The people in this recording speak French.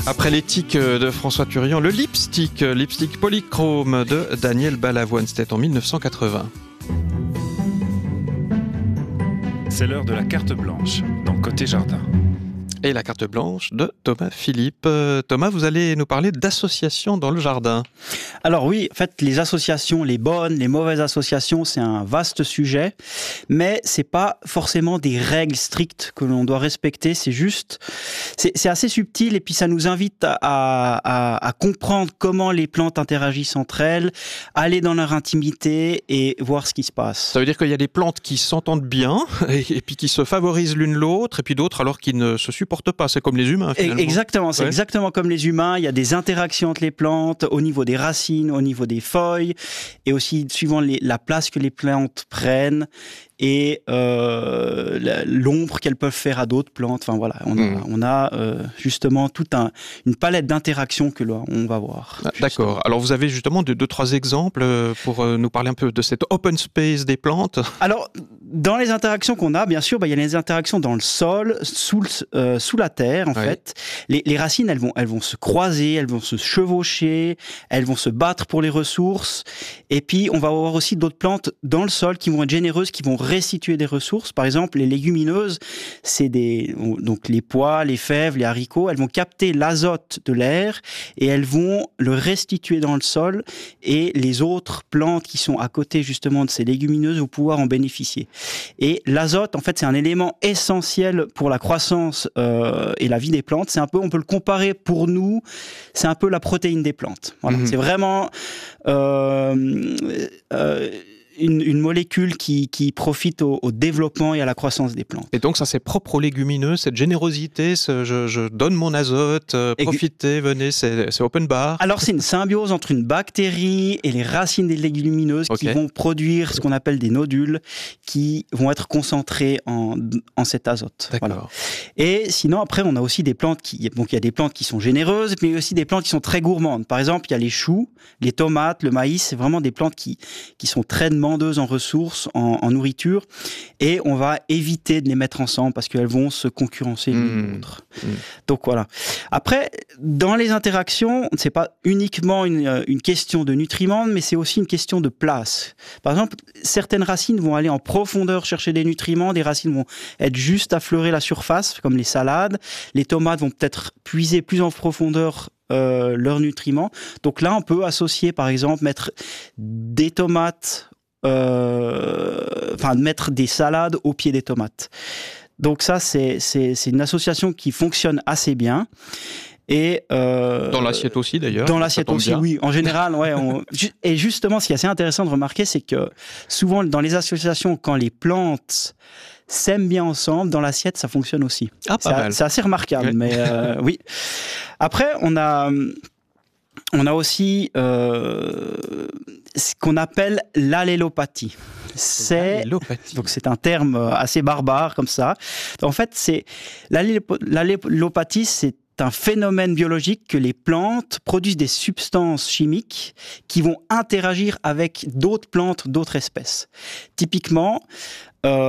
Après l'éthique de François Thurian, le lipstick polychrome de Daniel Balavoine, c'était en 1980. C'est l'heure de la carte blanche dans Côté Jardin. Et la carte blanche de Thomas Philippe. Thomas, vous allez nous parler d'associations dans le jardin. Alors oui, en fait, les associations, les bonnes, les mauvaises associations, c'est un vaste sujet, mais c'est pas forcément des règles strictes que l'on doit respecter, c'est assez subtil et puis ça nous invite à comprendre comment les plantes interagissent entre elles, aller dans leur intimité et voir ce qui se passe. Ça veut dire qu'il y a des plantes qui s'entendent bien et puis qui se favorisent l'une l'autre et puis d'autres alors qui ne se supportent pas, c'est comme les humains finalement. Exactement, c'est exactement comme les humains, il y a des interactions entre les plantes au niveau des racines, au niveau des feuilles et aussi suivant la place que les plantes prennent et l'ombre qu'elles peuvent faire à d'autres plantes. Enfin voilà, on a justement toute une palette d'interactions que l'on va voir. D'accord, alors vous avez justement deux, trois exemples pour nous parler un peu de cet open space des plantes. Alors, dans les interactions qu'on a, bien sûr, il y a les interactions dans le sol, sous la terre, en fait. Les racines, elles vont se croiser, elles vont se chevaucher, elles vont se battre pour les ressources. Et puis, on va avoir aussi d'autres plantes dans le sol qui vont être généreuses, qui vont restituer des ressources. Par exemple, les légumineuses, donc les pois, les fèves, les haricots, elles vont capter l'azote de l'air et elles vont le restituer dans le sol. Et les autres plantes qui sont à côté, justement, de ces légumineuses vont pouvoir en bénéficier. Et l'azote, en fait, c'est un élément essentiel pour la croissance et la vie des plantes. On peut le comparer pour nous, c'est un peu la protéine des plantes. Voilà. C'est vraiment une molécule qui profite au développement et à la croissance des plantes. Et donc ça c'est propre aux légumineuses, cette générosité, je donne mon azote, profitez, venez, c'est open bar. Alors c'est une symbiose entre une bactérie et les racines des légumineuses qui vont produire ce qu'on appelle des nodules qui vont être concentrés en cet azote. D'accord. Voilà. Et sinon après on a aussi des plantes il y a des plantes qui sont généreuses, mais aussi des plantes qui sont très gourmandes. Par exemple il y a les choux, les tomates, le maïs, c'est vraiment des plantes qui sont très demandeuses en ressources, en nourriture, et on va éviter de les mettre ensemble parce qu'elles vont se concurrencer l'une l'autre. Donc voilà. Après, dans les interactions, c'est pas uniquement une question de nutriments, mais c'est aussi une question de place. Par exemple, certaines racines vont aller en profondeur chercher des nutriments, des racines vont être juste affleurer la surface, comme les salades. Les tomates vont peut-être puiser plus en profondeur leurs nutriments. Donc là, on peut associer, par exemple, mettre des tomates, mettre des salades au pied des tomates. Donc ça, c'est une association qui fonctionne assez bien. Et dans l'assiette aussi d'ailleurs. Dans l'assiette aussi, oui. En général, ouais. Et justement, ce qui est assez intéressant de remarquer, c'est que souvent dans les associations, quand les plantes s'aiment bien ensemble, dans l'assiette, ça fonctionne aussi. Ah, pas mal. C'est assez remarquable, mais oui. Après, on a aussi ce qu'on appelle l'allélopathie. Donc c'est un terme assez barbare comme ça. En fait, l'allélopathie, c'est un phénomène biologique que les plantes produisent des substances chimiques qui vont interagir avec d'autres plantes, d'autres espèces. Typiquement,